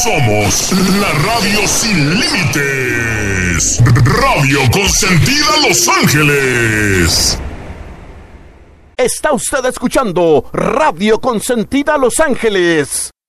Somos la radio sin límites. Radio Consentida Los Ángeles. Está usted escuchando Radio Consentida Los Ángeles.